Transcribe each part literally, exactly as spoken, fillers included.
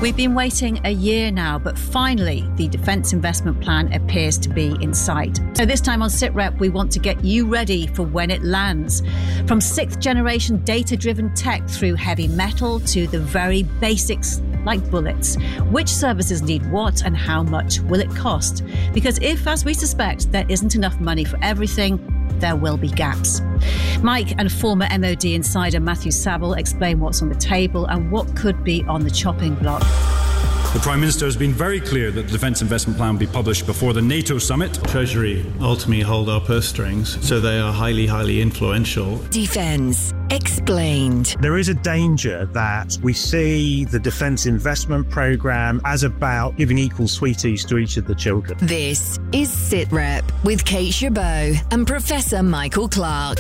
We've been waiting a year now, but finally, the Defence Investment Plan appears to be in sight. So this time on SITREP, we want to get you ready for when it lands. From sixth generation data-driven tech through heavy metal to the very basics like bullets. Which services need what and how much will it cost? Because if, as we suspect, there isn't enough money for everything, there will be gaps. Mike and former M O D insider Matthew Saville explain what's on the table and what could be on the chopping block. The Prime Minister has been very clear that the Defence Investment Plan will be published before the NATO summit. Treasury ultimately hold our purse strings, so they are highly, highly influential. Defence Explained. There is a danger that we see the Defence Investment Programme as about giving equal sweeties to each of the children. This is SITREP with Kate Chabot and Professor Michael Clark.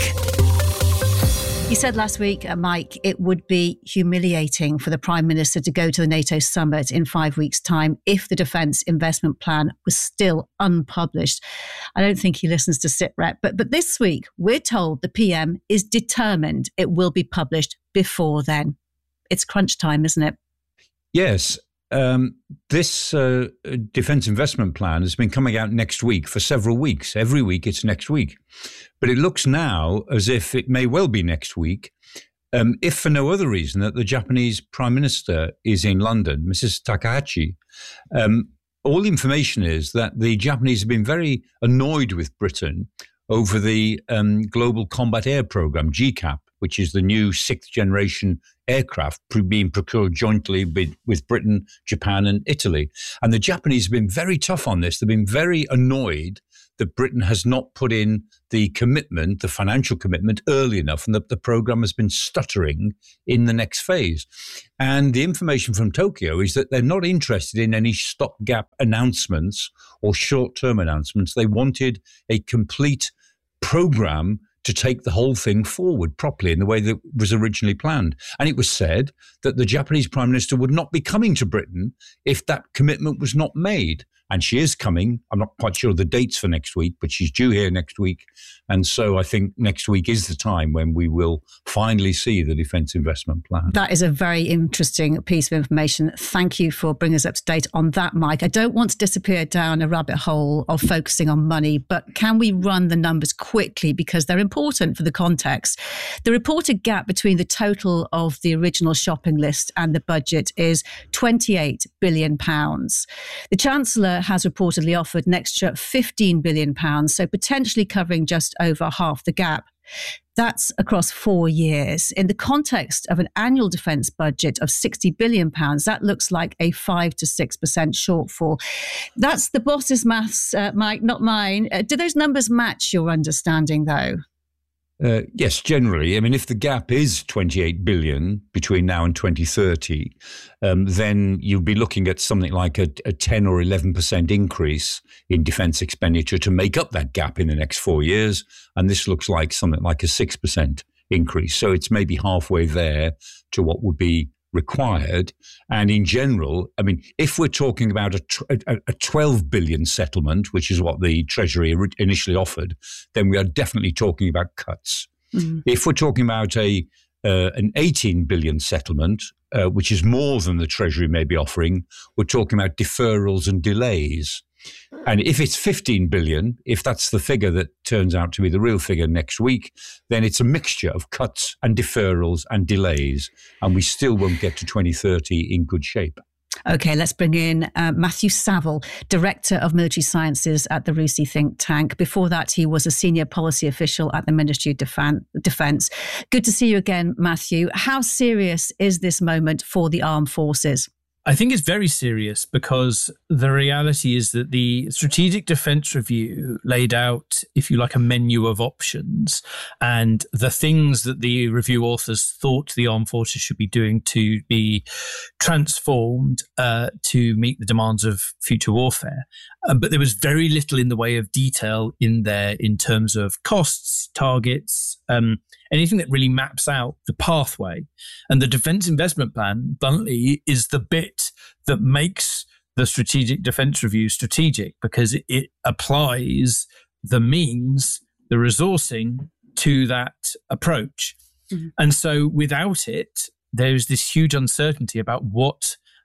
You said last week, uh, Mike, it would be humiliating for the Prime Minister to go to the NATO summit in five weeks' time if the Defence Investment Plan was still unpublished. I don't think he listens to SITREP, but, but this week we're told the P M is determined it will be published before then. It's crunch time, isn't it? Yes. Um, this uh, Defence Investment Plan has been coming out next week for several weeks. Every week it's next week. But it looks now as if it may well be next week, um, if for no other reason that the Japanese Prime Minister is in London, Missus Takahashi. Um, all the information is that the Japanese have been very annoyed with Britain over the um, Global Combat Air Programme, G CAP, which is the new sixth generation aircraft being procured jointly with, with Britain, Japan and Italy. And the Japanese have been very tough on this. They've been very annoyed that Britain has not put in the commitment, the financial commitment early enough, and that the programme has been stuttering in the next phase. And the information from Tokyo is that they're not interested in any stopgap announcements or short-term announcements. They wanted a complete programme to take the whole thing forward properly in the way that was originally planned. And it was said that the Japanese Prime Minister would not be coming to Britain if that commitment was not made. And she is coming. I'm not quite sure the dates for next week, but she's due here next week. And so I think next week is the time when we will finally see the Defence Investment Plan. That is a very interesting piece of information. Thank you for bringing us up to date on that, Mike. I don't want to disappear down a rabbit hole of focusing on money, but can we run the numbers quickly because they're important for the context? The reported gap between the total of the original shopping list and the budget is twenty-eight billion pounds. The Chancellor has reportedly offered an extra fifteen billion pounds, so potentially covering just over half the gap. That's across four years. In the context of an annual defence budget of sixty billion pounds, that looks like a five to six percent shortfall. That's the boss's maths, uh, Mike, not mine. Uh, do those numbers match your understanding, though? Uh, yes, generally. I mean, if the gap is twenty-eight billion between now and twenty thirty, um, then you'll be looking at something like a, a ten or eleven percent increase in defence expenditure to make up that gap in the next four years. And this looks like something like a six percent increase. So it's maybe halfway there to what would be required. And in general, I mean, if we're talking about a, a, a twelve billion settlement, which is what the Treasury initially offered, then we are definitely talking about cuts. Mm. If we're talking about a uh, an eighteen billion settlement, uh, which is more than the Treasury may be offering, we're talking about deferrals and delays. And if it's fifteen billion, if that's the figure that turns out to be the real figure next week, then it's a mixture of cuts and deferrals and delays, and we still won't get to twenty thirty in good shape. OK, let's bring in uh, Matthew Saville, Director of Military Sciences at the RUSI think tank. Before that, he was a senior policy official at the Ministry of Defence. Good to see you again, Matthew. How serious is this moment for the armed forces? I think it's very serious because the reality is that the Strategic Defence Review laid out, if you like, a menu of options, and the things that the review authors thought the armed forces should be doing to be transformed uh, to meet the demands of future warfare. Um, but there was very little in the way of detail in there in terms of costs, targets, um, anything that really maps out the pathway. And the Defence Investment Plan, bluntly, is the bit that makes the Strategic Defence Review strategic, because it, it applies the means, the resourcing to that approach. Mm-hmm. And so without it, there's this huge uncertainty about what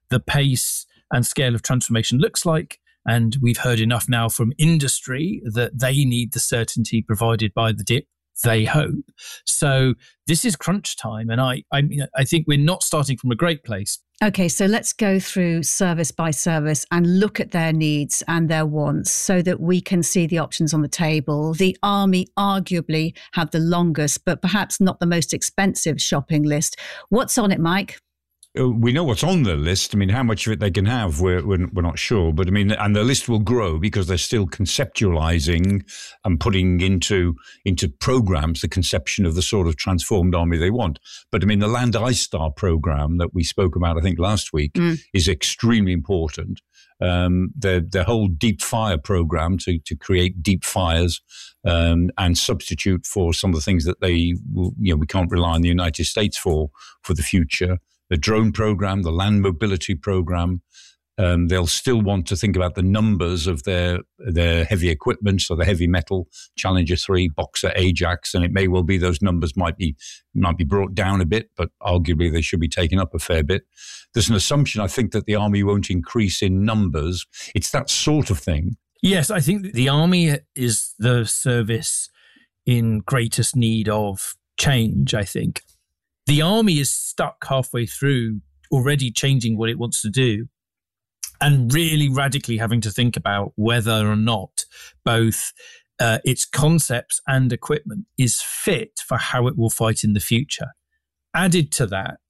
the pace and scale of transformation looks like. And we've heard enough now from industry that they need the certainty provided by the D I P, they hope. So this is crunch time. And I, I, I think we're not starting from a great place. Okay, so let's go through service by service and look at their needs and their wants so that we can see the options on the table. The Army arguably have the longest, but perhaps not the most expensive shopping list. What's on it, Mike? We know what's on the list. I mean, how much of it they can have, we're, we're, we're not sure. But I mean, and the list will grow because they're still conceptualizing and putting into into programs the conception of the sort of transformed army they want. But I mean, the Land I-Star program that we spoke about, I think, last week mm. is extremely important. Um, the the whole deep fire program to, to create deep fires um, and substitute for some of the things that they, will, you know, we can't rely on the United States for for the future. The drone program, the land mobility program, um, they'll still want to think about the numbers of their their heavy equipment, so the heavy metal, Challenger three, Boxer, Ajax, and it may well be those numbers might be might be brought down a bit, but arguably they should be taken up a fair bit. There's an assumption, I think, that the Army won't increase in numbers. It's that sort of thing. Yes, I think the Army is the service in greatest need of change, I think. The Army is stuck halfway through already changing what it wants to do and really radically having to think about whether or not both uh, its concepts and equipment is fit for how it will fight in the future. Added to that,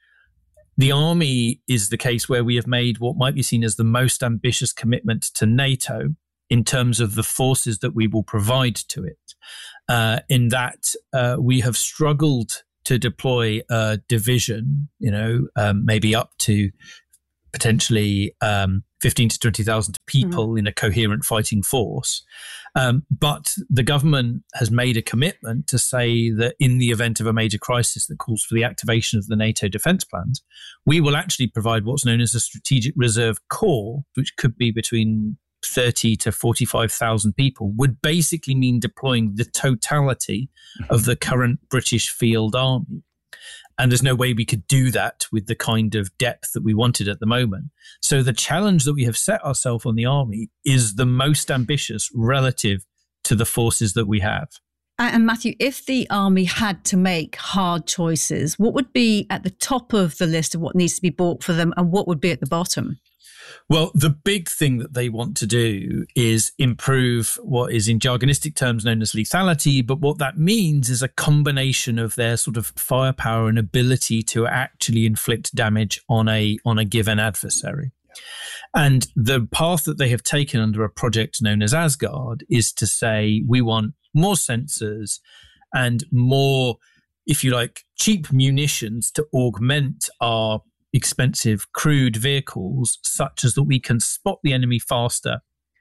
the Army is the case where we have made what might be seen as the most ambitious commitment to NATO in terms of the forces that we will provide to it, uh, in that uh, we have struggled to deploy a division, you know, um, maybe up to potentially um, fifteen to twenty thousand people mm-hmm. in a coherent fighting force. Um, but the government has made a commitment to say that in the event of a major crisis that calls for the activation of the NATO defence plans, we will actually provide what's known as a strategic reserve corps, which could be between thirty to forty-five thousand people, would basically mean deploying the totality of the current British field army. And there's no way we could do that with the kind of depth that we wanted at the moment. So the challenge that we have set ourselves on the Army is the most ambitious relative to the forces that we have. And Matthew, if the Army had to make hard choices, what would be at the top of the list of what needs to be bought for them and what would be at the bottom? Well, the big thing that they want to do is improve what is in jargonistic terms known as lethality. But what that means is a combination of their sort of firepower and ability to actually inflict damage on a on a given adversary. And the path that they have taken under a project known as Asgard is to say we want more sensors and more, if you like, cheap munitions to augment our expensive crewed vehicles, such as that we can spot the enemy faster,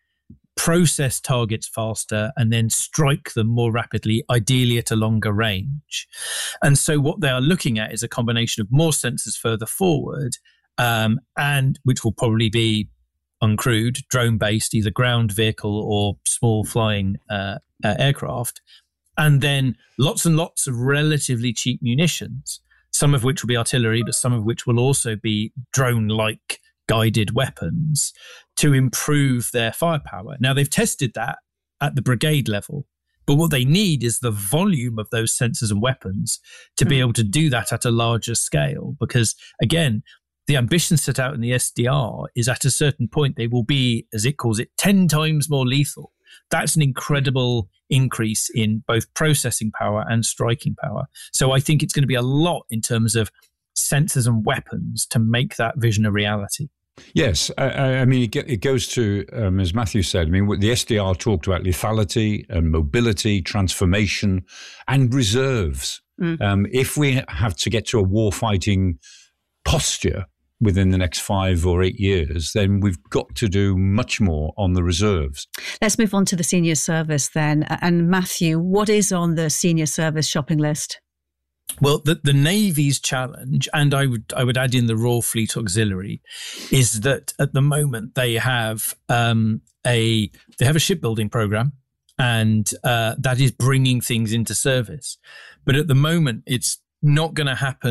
process targets faster, and then strike them more rapidly, ideally at a longer range. And so what they are looking at is a combination of more sensors further forward, um, and which will probably be uncrewed, drone-based, either ground vehicle or small flying uh, uh, aircraft, and then lots and lots of relatively cheap munitions, some of which will be artillery, but some of which will also be drone-like guided weapons to improve their firepower. Now, they've tested that at the brigade level, but what they need is the volume of those sensors and weapons to mm. be able to do that at a larger scale. Because, again, the ambition set out in the S D R is at a certain point they will be, as it calls it, ten times more lethal. That's an incredible increase in both processing power and striking power. So I think it's going to be a lot in terms of sensors and weapons to make that vision a reality. Yes, I, I mean, it, it goes to, um, as Matthew said, I mean, the S D R talked about lethality and mobility, transformation, and reserves. Mm. Um, if we have to get to a war-fighting posture within the next five or eight years, then we've got to do much more on the reserves. Let's move on to the senior service then. And Matthew, what is on the senior service shopping list? Well, the, the Navy's challenge, and I would I would add in the Royal Fleet Auxiliary, is that at the moment they have um, a they have a shipbuilding program, and uh, that is bringing things into service. But at the moment, it's not going to happen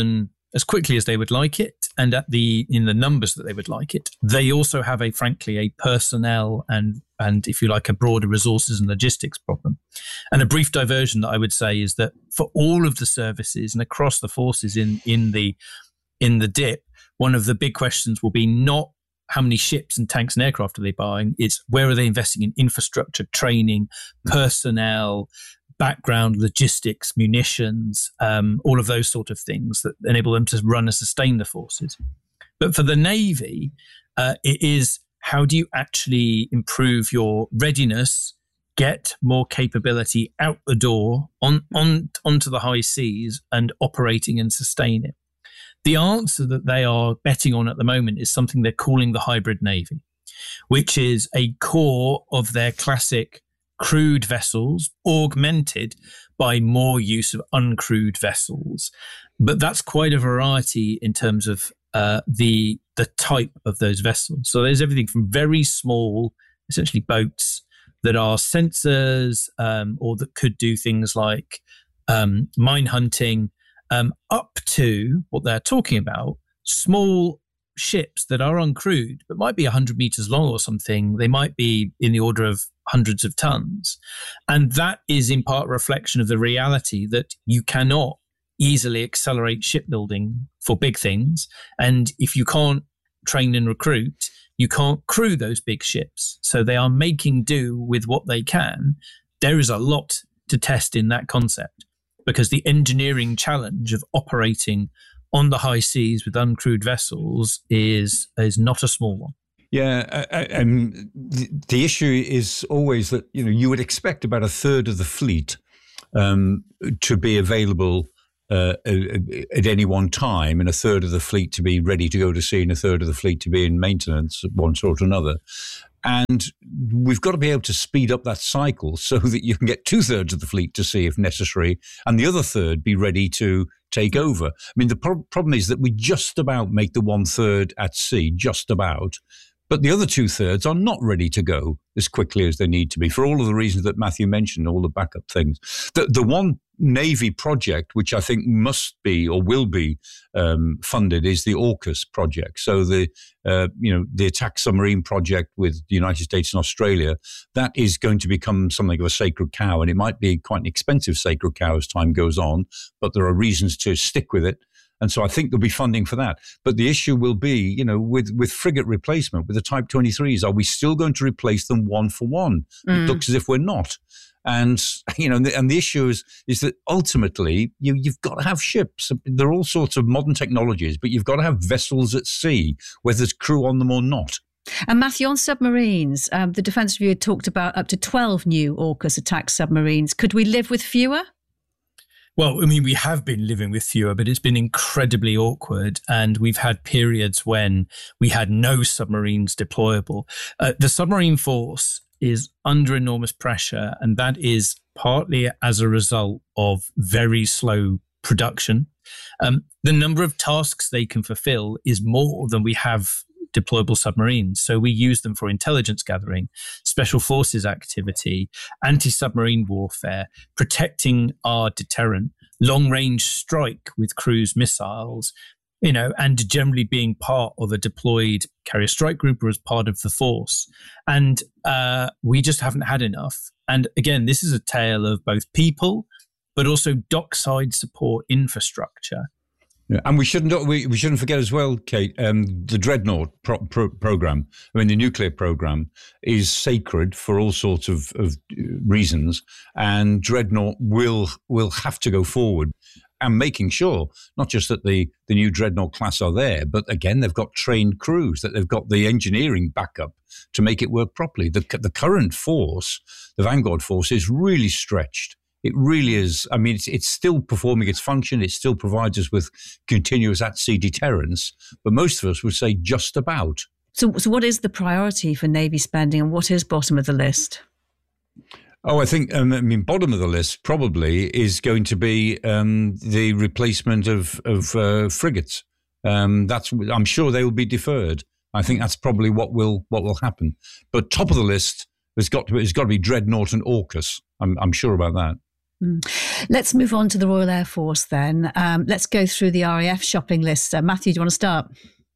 as quickly as they would like it and at the in the numbers that they would like it. They also have a, frankly, a personnel and, and if you like, a broader resources and logistics problem. And a brief diversion that I would say is that for all of the services and across the forces in, in the in the dip, one of the big questions will be not how many ships and tanks and aircraft are they buying, it's where are they investing in infrastructure, training, personnel, background, logistics, munitions, um, all of those sort of things that enable them to run and sustain the forces. But for the Navy, uh, it is how do you actually improve your readiness, get more capability out the door on, on onto the high seas and operating and sustain it. The answer that they are betting on at the moment is something they're calling the hybrid Navy, which is a core of their classic crewed vessels augmented by more use of uncrewed vessels. But that's quite a variety in terms of uh, the the type of those vessels. So there's everything from very small, essentially boats that are sensors um, or that could do things like um, mine hunting, um, up to what they're talking about, small ships that are uncrewed, but might be one hundred meters long or something. They might be in the order of hundreds of tons. And that is in part a reflection of the reality that you cannot easily accelerate shipbuilding for big things. And if you can't train and recruit, you can't crew those big ships. So they are making do with what they can. There is a lot to test in that concept because the engineering challenge of operating on the high seas with uncrewed vessels is is not a small one. Yeah, I, I, um, the, the issue is always that, you know, you would expect about a third of the fleet um, to be available uh, at any one time, and a third of the fleet to be ready to go to sea, and a third of the fleet to be in maintenance of one sort or another. And we've got to be able to speed up that cycle so that you can get two thirds of the fleet to sea if necessary, and the other third be ready to take over. I mean, the pro- problem is that we just about make the one third at sea, just about. But the other two thirds are not ready to go as quickly as they need to be for all of the reasons that Matthew mentioned, all the backup things. The, the one Navy project, which I think must be or will be um, funded, is the AUKUS project. So the uh, you know the attack submarine project with the United States and Australia, that is going to become something of a sacred cow, and it might be quite an expensive sacred cow as time goes on. But there are reasons to stick with it. And so I think there'll be funding for that. But the issue will be, you know, with, with frigate replacement, with the Type twenty-threes, are we still going to replace them one for one? Mm. It looks as if we're not. And, you know, and the, and the issue is, is that ultimately you, you've got to have ships. There are all sorts of modern technologies, but you've got to have vessels at sea, whether there's crew on them or not. And Matthew, on submarines, um, the Defence Review had talked about up to twelve new AUKUS attack submarines. Could we live with fewer? Well, I mean, we have been living with fewer, but it's been incredibly awkward. And we've had periods when we had no submarines deployable. Uh, the submarine force is under enormous pressure, and that is partly as a result of very slow production. Um, the number of tasks they can fulfill is more than we have deployable submarines. So we use them for intelligence gathering, special forces activity, anti-submarine warfare, protecting our deterrent, long-range strike with cruise missiles, you know, and generally being part of a deployed carrier strike group or as part of the force. And uh, we just haven't had enough. And again, this is a tale of both people, but also dockside support infrastructure. Yeah, and we shouldn't we, we shouldn't forget as well, Kate, um, the Dreadnought pro- pro- program. I mean, the nuclear program is sacred for all sorts of, of reasons, and Dreadnought will will have to go forward. And making sure not just that the, the new Dreadnought class are there, but again they've got trained crews, that they've got the engineering backup to make it work properly. The the current force, the Vanguard force, is really stretched. It really is. I mean, it's, it's still performing its function. It still provides us with continuous at-sea deterrence. But most of us would say just about. So, so what is the priority for Navy spending, and what is bottom of the list? Oh, I think, um, I mean, bottom of the list probably is going to be um, the replacement of, of uh, frigates. Um, that's, I'm sure they will be deferred. I think that's probably what will what will happen. But top of the list has got to, has got to be Dreadnought and AUKUS. I'm, I'm sure about that. Mm. Let's move on to the Royal Air Force then. Um, let's go through the R A F shopping list. Uh, Matthew, do you want to start?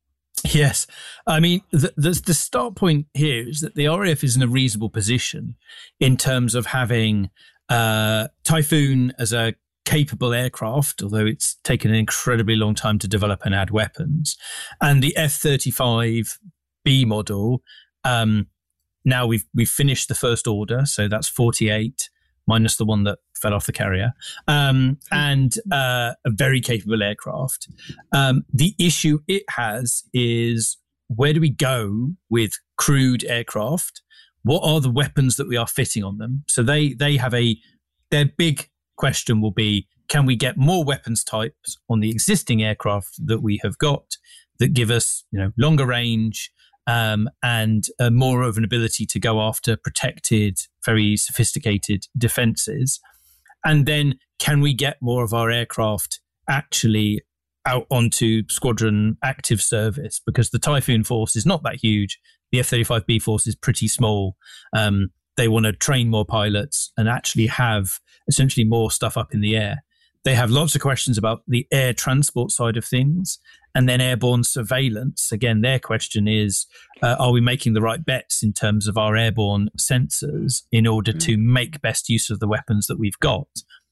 Yes. I mean, the, the, the start point here is that the R A F is in a reasonable position in terms of having uh, Typhoon as a capable aircraft, although it's taken an incredibly long time to develop and add weapons, and the F thirty-five B model. Um, now we've we've finished the first order, so that's forty-eight minus the one that fell off the carrier, um, and uh, a very capable aircraft. Um, the issue it has is, where do we go with crewed aircraft? What are the weapons that we are fitting on them? So they they have a their big question will be, can we get more weapons types on the existing aircraft that we have got that give us, you know, longer range um, and uh, more of an ability to go after protected, very sophisticated defenses? And then can we get more of our aircraft actually out onto squadron active service? Because the Typhoon force is not that huge. The F thirty-five B force is pretty small. Um, they want to train more pilots and actually have essentially more stuff up in the air. They have lots of questions about the air transport side of things. And then airborne surveillance. Again, their question is, uh, are we making the right bets in terms of our airborne sensors in order mm. to make best use of the weapons that we've got?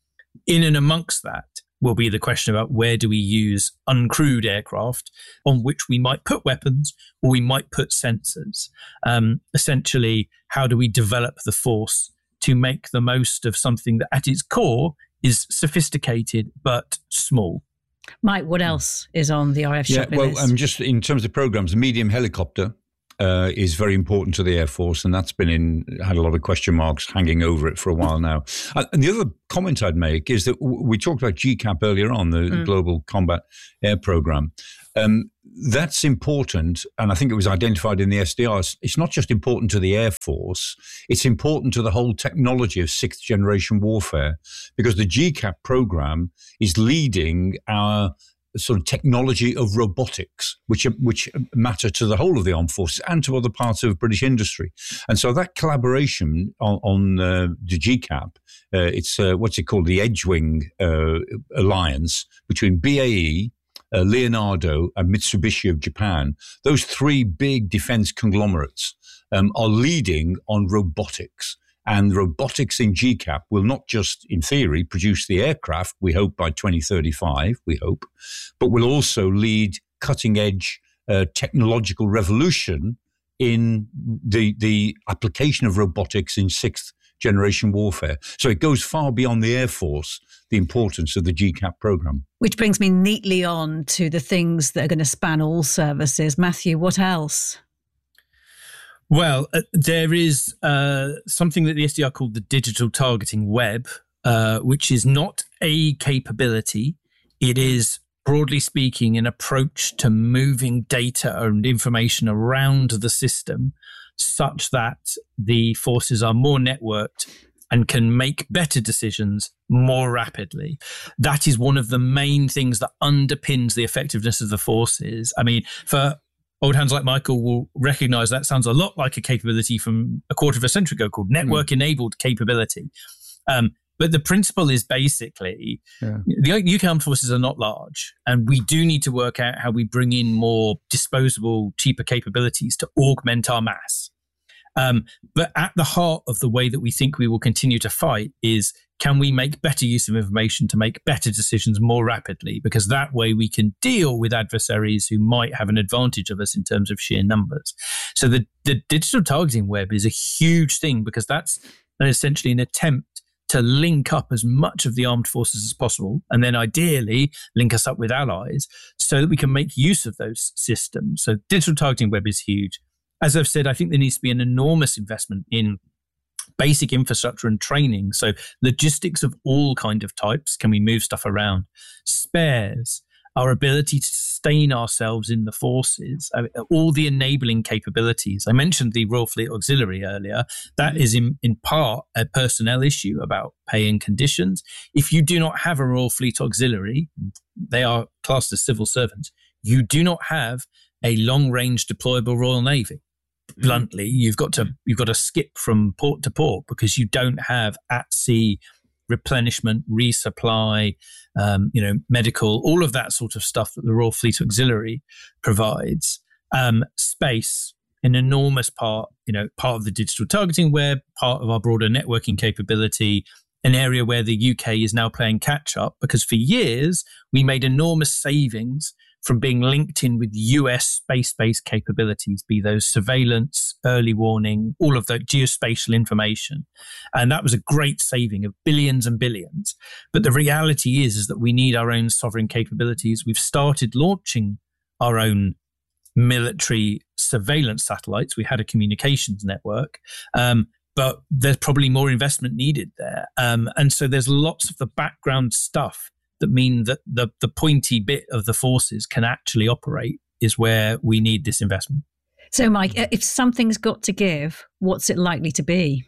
In and amongst that will be the question about, where do we use uncrewed aircraft on which we might put weapons or we might put sensors? Um, essentially, how do we develop the force to make the most of something that at its core is sophisticated but small? Mike, what else is on the R A F shopping yeah, well, list? um, just in terms of programs, the medium helicopter uh, is very important to the Air Force, and that's been in had a lot of question marks hanging over it for a while now. Uh, and the other comment I'd make is that w- we talked about G CAP earlier on, the mm. Global Combat Air Program. Um, that's important, and I think it was identified in the S D R. It's, it's not just important to the Air Force, it's important to the whole technology of sixth generation warfare, because the G CAP program is leading our sort of technology of robotics, which which matter to the whole of the armed forces and to other parts of British industry. And so that collaboration on, on uh, the G CAP, uh, it's uh, what's it called, the Edgewing uh, Alliance between B A E, Uh, Leonardo and Mitsubishi of Japan. Those three big defense conglomerates um, are leading on robotics. And robotics in G CAP will not just, in theory, produce the aircraft, we hope by twenty thirty-five, we hope, but will also lead cutting-edge uh, technological revolution in the, the application of robotics in sixth generation warfare. So it goes far beyond the Air Force, the importance of the G CAP program. Which brings me neatly on to the things that are going to span all services. Matthew, what else? Well, uh, there is uh, something that the S D R called the Digital Targeting Web, uh, which is not a capability. It is, broadly speaking, an approach to moving data and information around the system such that the forces are more networked and can make better decisions more rapidly. That is one of the main things that underpins the effectiveness of the forces. I mean, for old hands like Michael will recognize that sounds a lot like a capability from a quarter of a century ago called network-enabled capability. Um, but the principle is basically, yeah. the U K armed forces are not large, and we do need to work out how we bring in more disposable, cheaper capabilities to augment our mass. Um, but at the heart of the way that we think we will continue to fight is, can we make better use of information to make better decisions more rapidly? Because that way we can deal with adversaries who might have an advantage of us in terms of sheer numbers. So the, the digital targeting web is a huge thing, because that's essentially an attempt to link up as much of the armed forces as possible, and then ideally link us up with allies so that we can make use of those systems. So digital targeting web is huge. As I've said, I think there needs to be an enormous investment in basic infrastructure and training. So logistics of all kind of types. Can we move stuff around? Spares, our ability to sustain ourselves in the forces, I mean, all the enabling capabilities. I mentioned the Royal Fleet Auxiliary earlier. That is in, in part a personnel issue about pay and conditions. If you do not have a Royal Fleet Auxiliary, they are classed as civil servants, you do not have a long-range deployable Royal Navy. Bluntly, you've got to you've got to skip from port to port because you don't have at sea replenishment, resupply, um, you know, medical, all of that sort of stuff that the Royal Fleet Auxiliary provides. Um, space, an enormous part, you know, part of the digital targeting web, part of our broader networking capability, an area where the U K is now playing catch up, because for years we made enormous savings from being linked in with U S space-based capabilities, be those surveillance, early warning, all of that geospatial information. And that was a great saving of billions and billions. But the reality is, is that we need our own sovereign capabilities. We've started launching our own military surveillance satellites. We had a communications network, um, but there's probably more investment needed there. Um, and so there's lots of the background stuff that mean that the, the pointy bit of the forces can actually operate is where we need this investment. So, Mike, if something's got to give, what's it likely to be?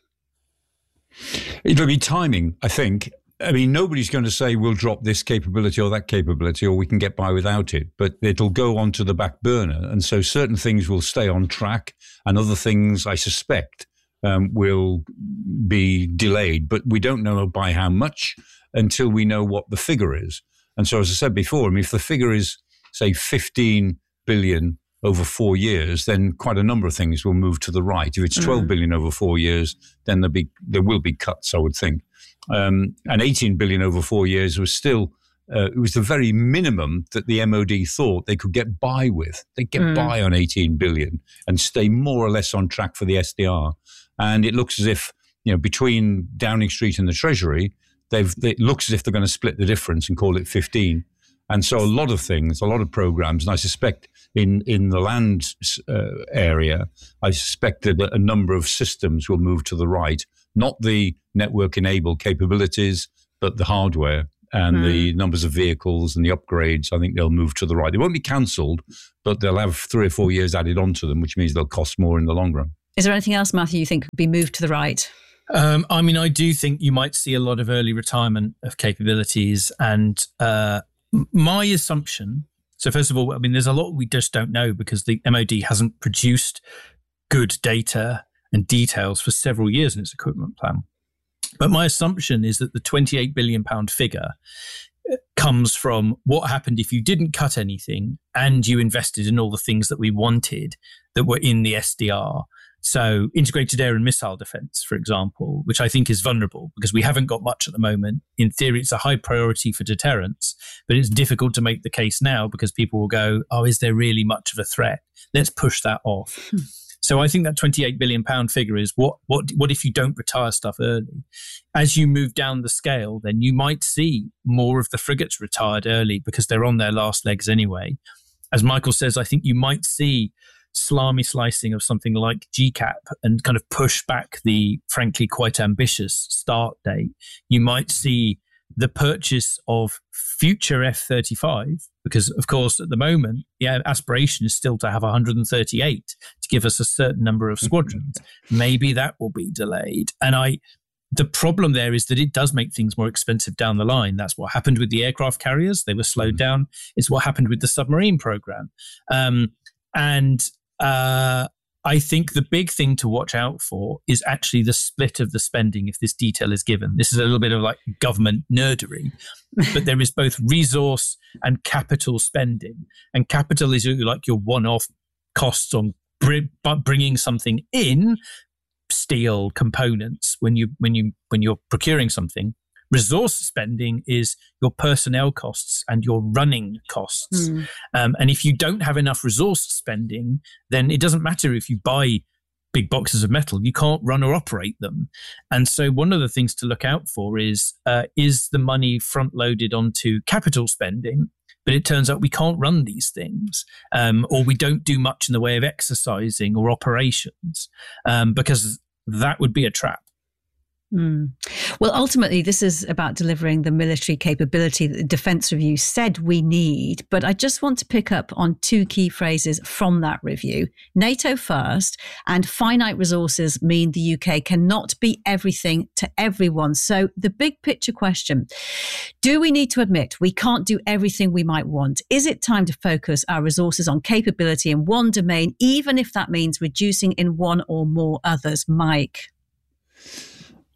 It'll be timing, I think. I mean, nobody's going to say we'll drop this capability or that capability or we can get by without it, but it'll go onto the back burner. And so certain things will stay on track and other things, I suspect, um, will be delayed. But we don't know by how much until we know what the figure is. And so, as I said before, I mean, if the figure is, say, fifteen billion over four years, then quite a number of things will move to the right. If it's twelve mm. billion over four years, then there'll be, there will be cuts, I would think. Um, and eighteen billion over four years was still, uh, it was the very minimum that the M O D thought they could get by with. They'd get mm. by on eighteen billion and stay more or less on track for the S D R. And it looks as if, you know, between Downing Street and the Treasury, they've, it looks as if they're going to split the difference and call it fifteen. And so a lot of things, a lot of programs, and I suspect in, in the land uh, area, I suspect that a number of systems will move to the right, not the network-enabled capabilities, but the hardware and mm. the numbers of vehicles and the upgrades. I think they'll move to the right. They won't be cancelled, but they'll have three or four years added onto them, which means they'll cost more in the long run. Is there anything else, Matthew, you think could be moved to the right? Um, I mean, I do think you might see a lot of early retirement of capabilities. And uh, my assumption, so first of all, I mean, there's a lot we just don't know because the M O D hasn't produced good data and details for several years in its equipment plan. But my assumption is that the twenty-eight billion pounds figure comes from what happened if you didn't cut anything and you invested in all the things that we wanted that were in the S D R. So integrated air and missile defense, for example, which I think is vulnerable because we haven't got much at the moment. In theory, it's a high priority for deterrence, but it's difficult to make the case now because people will go, oh, is there really much of a threat? Let's push that off. Hmm. So I think that twenty-eight billion pounds figure is what, what, what if you don't retire stuff early? As you move down the scale, then you might see more of the frigates retired early because they're on their last legs anyway. As Michael says, I think you might see salami slicing of something like G CAP and kind of push back the, frankly, quite ambitious start date. You might see the purchase of future F thirty-five, because, of course, at the moment, the aspiration is still to have one hundred thirty-eight to give us a certain number of squadrons. Maybe that will be delayed. And I, the problem there is that it does make things more expensive down the line. That's what happened with the aircraft carriers. They were slowed down. It's what happened with the submarine program. Um, and uh, I think the big thing to watch out for is actually the split of the spending if this detail is given. This is a little bit of like government nerdery, but there is both resource and capital spending. And capital is like your one-off costs on br- bringing something in, steel components when you when you when you're procuring something. Resource spending is your personnel costs and your running costs. Mm. Um, and if you don't have enough resource spending, then it doesn't matter if you buy big boxes of metal, you can't run or operate them. And so one of the things to look out for is, uh, is the money front loaded onto capital spending? But it turns out we can't run these things, um, or we don't do much in the way of exercising or operations, um, because that would be a trap. Mm. Well, ultimately, this is about delivering the military capability that the Defence Review said we need. But I just want to pick up on two key phrases from that review. NATO first and finite resources mean the U K cannot be everything to everyone. So the big picture question, do we need to admit we can't do everything we might want? Is it time to focus our resources on capability in one domain, even if that means reducing in one or more others? Mike?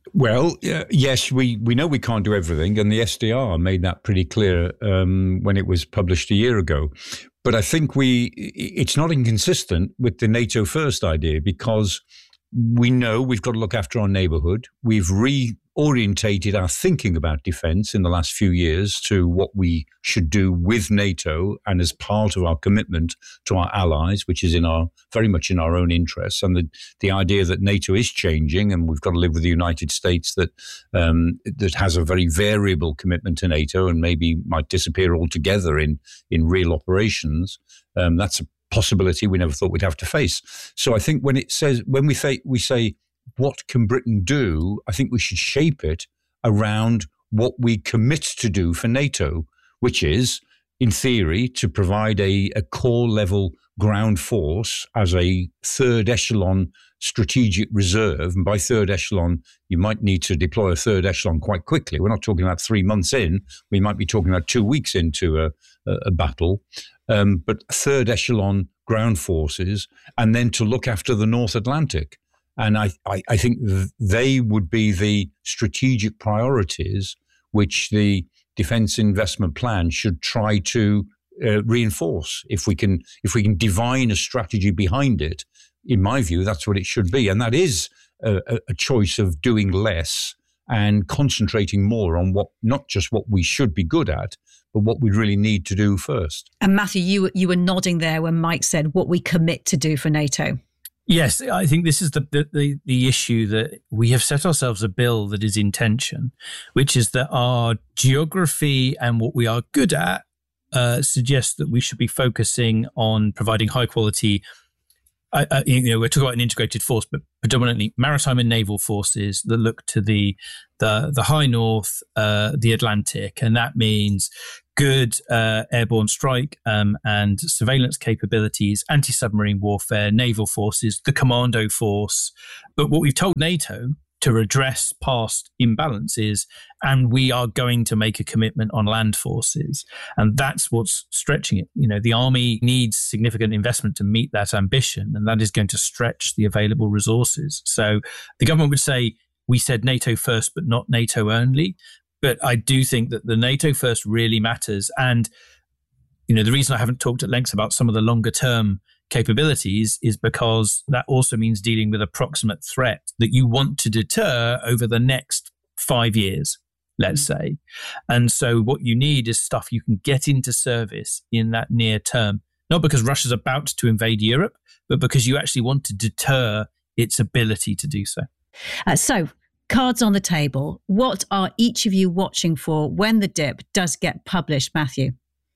Well, uh, yes, we, we know we can't do everything, and the S D R made that pretty clear um, when it was published a year ago. But I think we it's not inconsistent with the NATO first idea, because we know we've got to look after our neighbourhood. We've reorientated our thinking about defence in the last few years to what we should do with NATO and as part of our commitment to our allies, which is in our very much in our own interests. And the, the idea that NATO is changing and we've got to live with the United States that um, that has a very variable commitment to NATO and maybe might disappear altogether in, in real operations, um, that's a possibility we never thought we'd have to face. So I think when it says, when we say, we say, what can Britain do? I think we should shape it around what we commit to do for NATO, which is, in theory, to provide a, a core level ground force as a third echelon strategic reserve. And by third echelon, you might need to deploy a third echelon quite quickly. We're not talking about three months in. We might be talking about two weeks into a, a, a battle. Um, but third echelon ground forces, and then to look after the North Atlantic. And I, I, I think th- they would be the strategic priorities which the Defence Investment Plan should try to uh, reinforce. If we can, if we can divine a strategy behind it, in my view, that's what it should be. And that is a, a choice of doing less and concentrating more on what, not just what we should be good at, but what we really need to do first. And Matthew, you you were nodding there when Mike said what we commit to do for NATO. Yes, I think this is the, the the issue, that we have set ourselves a bill that is in tension, which is that our geography and what we are good at uh, suggests that we should be focusing on providing high quality. Uh, uh, you know, we're talking about an integrated force, but predominantly maritime and naval forces that look to the the, the high north, uh, the Atlantic, and that means good uh, airborne strike um, and surveillance capabilities, anti-submarine warfare, naval forces, the commando force. But what we've told NATO to redress past imbalances, and we are going to make a commitment on land forces. And that's what's stretching it. You know, the army needs significant investment to meet that ambition, and that is going to stretch the available resources. So the government would say, we said NATO first, but not NATO only. But I do think that the NATO first really matters. And, you know, the reason I haven't talked at length about some of the longer term capabilities is because that also means dealing with a proximate threat that you want to deter over the next five years, let's say. And so what you need is stuff you can get into service in that near term, not because Russia's about to invade Europe, but because you actually want to deter its ability to do so. Uh, so cards on the table. What are each of you watching for when the dip does get published, Matthew?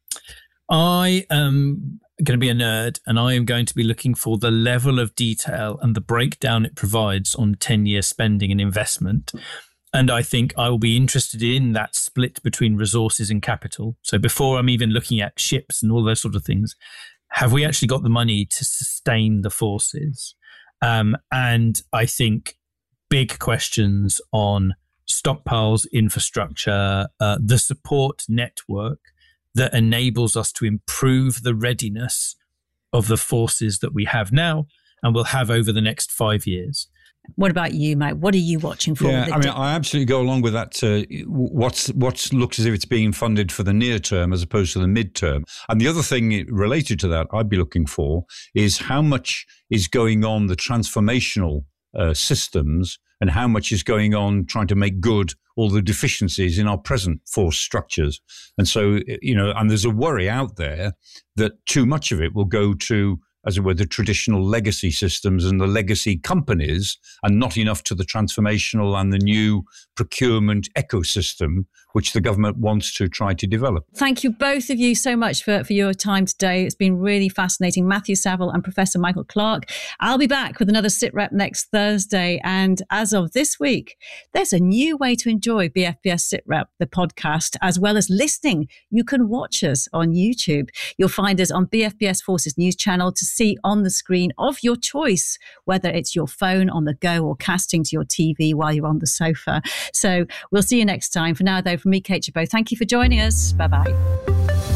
I am going to be a nerd, and I am going to be looking for the level of detail and the breakdown it provides on ten-year spending and investment. And I think I will be interested in that split between resources and capital. So before I'm even looking at ships and all those sort of things, have we actually got the money to sustain the forces? Um, and I think big questions on stockpiles, infrastructure, uh, the support network that enables us to improve the readiness of the forces that we have now and will have over the next five years. What about you, Mike? What are you watching for? Yeah, I mean, I absolutely go along with that. Uh, what's what looks as if it's being funded for the near term as opposed to the midterm. And the other thing related to that I'd be looking for is how much is going on the transformational uh, systems and how much is going on trying to make good all the deficiencies in our present force structures. And so, you know, and there's a worry out there that too much of it will go to, as it were, the traditional legacy systems and the legacy companies, and not enough to the transformational and the new procurement ecosystem, which the government wants to try to develop. Thank you, both of you, so much for, for your time today. It's been really fascinating. Matthew Saville and Professor Michael Clarke. I'll be back with another SITREP next Thursday. And as of this week, there's a new way to enjoy B F B S SITREP, the podcast, as well as listening. You can watch us on YouTube. You'll find us on B F B S Forces News channel to see on the screen of your choice, whether it's your phone on the go or casting to your T V while you're on the sofa. So we'll see you next time. For now, though, from me, Kate Chabot, thank you for joining us. Bye-bye.